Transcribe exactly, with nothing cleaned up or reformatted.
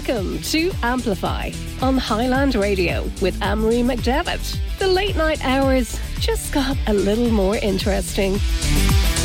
Welcome to Amplify on Highland Radio with Anne-Marie McDevitt. The late night hours just got a little more interesting.